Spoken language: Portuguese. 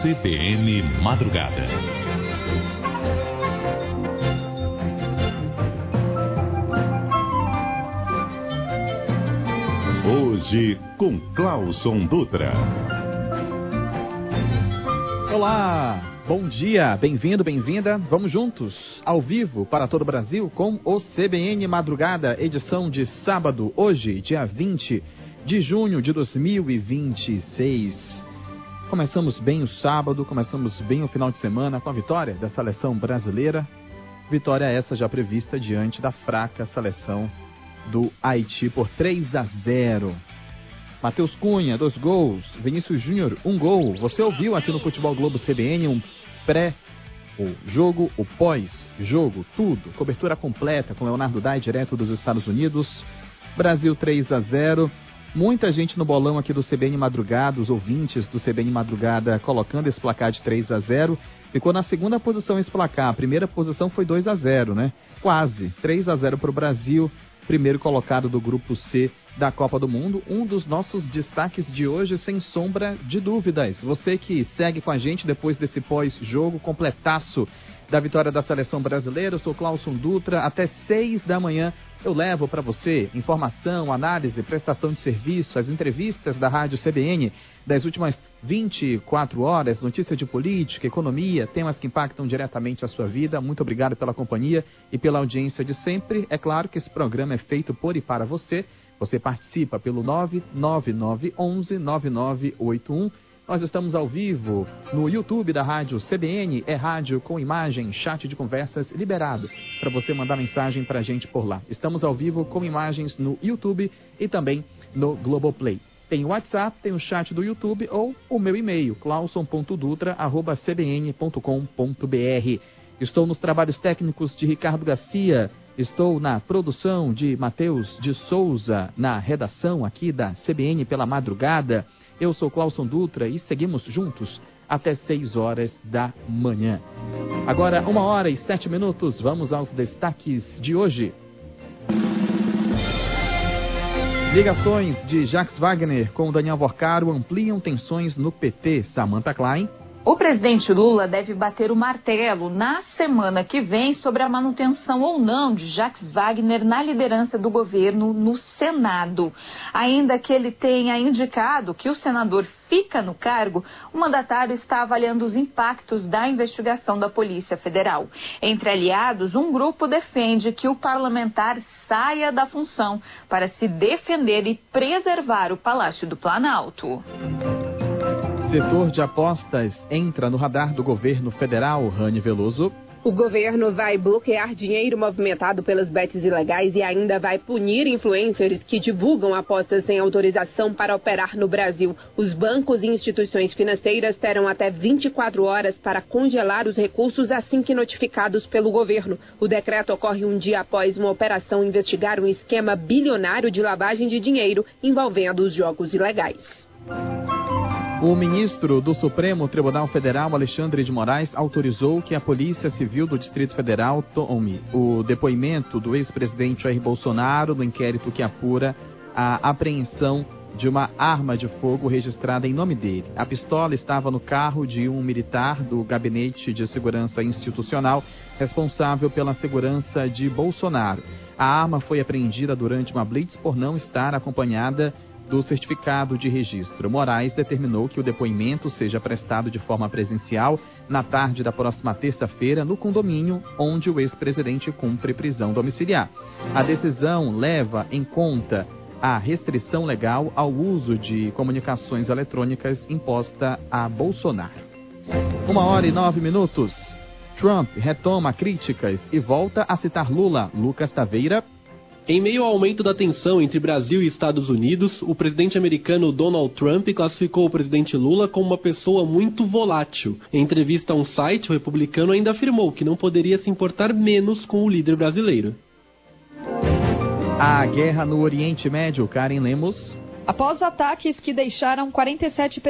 CBN Madrugada. Hoje com Clauson Dutra. Olá, bom dia, bem-vindo, bem-vinda. Vamos juntos, ao vivo, para todo o Brasil, com o CBN Madrugada, edição de sábado, hoje, dia 20 de junho de 2026. Começamos bem o sábado, começamos bem o final de semana com a vitória da seleção brasileira. Vitória essa já prevista diante da fraca seleção do Haiti por 3-0. Matheus Cunha, 2 gols. Vinícius Júnior, 1 gol. Você ouviu aqui no Futebol Globo CBN o jogo, o pós-jogo, tudo. Cobertura completa com Leonardo Dai, direto dos Estados Unidos. Brasil 3-0. Muita gente no bolão aqui do CBN Madrugada, os ouvintes do CBN Madrugada colocando esse placar de 3-0. Ficou na segunda posição esse placar. A primeira posição foi 2-0, né? Quase. 3-0 para o Brasil. Primeiro colocado do Grupo C da Copa do Mundo. Um dos nossos destaques de hoje, sem sombra de dúvidas. Você que segue com a gente depois desse pós-jogo completaço da vitória da seleção brasileira. Eu sou Clauson Dutra. Até 6 da manhã eu levo para você informação, análise, prestação de serviço, as entrevistas da Rádio CBN das últimas 24 horas, notícia de política, economia, temas que impactam diretamente a sua vida. Muito obrigado pela companhia e pela audiência de sempre. É claro que esse programa é feito por e para você. Você participa pelo 99911-9981. Nós estamos ao vivo no YouTube da Rádio CBN, é rádio com imagem, chat de conversas liberado para você mandar mensagem para a gente por lá. Estamos ao vivo com imagens no YouTube e também no Globoplay. Tem o WhatsApp, tem o chat do YouTube ou o meu e-mail, clauson.dutra@cbn.com.br. Estou nos trabalhos técnicos de Ricardo Garcia, estou na produção de Matheus de Souza, na redação aqui da CBN pela madrugada. Eu sou Clauson Dutra e seguimos juntos até 6 horas da manhã. Agora, 1h07, vamos aos destaques de hoje. Ligações de Jacques Wagner com Daniel Vorcaro ampliam tensões no PT. Samantha Klein. O presidente Lula deve bater o martelo na semana que vem sobre a manutenção ou não de Jacques Wagner na liderança do governo no Senado. Ainda que ele tenha indicado que o senador fica no cargo, o mandatário está avaliando os impactos da investigação da Polícia Federal. Entre aliados, um grupo defende que o parlamentar saia da função para se defender e preservar o Palácio do Planalto. Setor de apostas entra no radar do governo federal. Rani Veloso. O governo vai bloquear dinheiro movimentado pelas bets ilegais e ainda vai punir influencers que divulgam apostas sem autorização para operar no Brasil. Os bancos e instituições financeiras terão até 24 horas para congelar os recursos assim que notificados pelo governo. O decreto ocorre um dia após uma operação investigar um esquema bilionário de lavagem de dinheiro envolvendo os jogos ilegais. O ministro do Supremo Tribunal Federal, Alexandre de Moraes, autorizou que a Polícia Civil do Distrito Federal tome o depoimento do ex-presidente Jair Bolsonaro no inquérito que apura a apreensão de uma arma de fogo registrada em nome dele. A pistola estava no carro de um militar do Gabinete de Segurança Institucional responsável pela segurança de Bolsonaro. A arma foi apreendida durante uma blitz por não estar acompanhada do certificado de registro. Moraes determinou que o depoimento seja prestado de forma presencial na tarde da próxima terça-feira no condomínio onde o ex-presidente cumpre prisão domiciliar. A decisão leva em conta a restrição legal ao uso de comunicações eletrônicas imposta a Bolsonaro. 1h09. Trump retoma críticas e volta a citar Lula. Lucas Taveira. Em meio ao aumento da tensão entre Brasil e Estados Unidos, o presidente americano Donald Trump classificou o presidente Lula como uma pessoa muito volátil. Em entrevista a um site, o republicano ainda afirmou que não poderia se importar menos com o líder brasileiro. A guerra no Oriente Médio, Karen Lemos. Após ataques que deixaram 47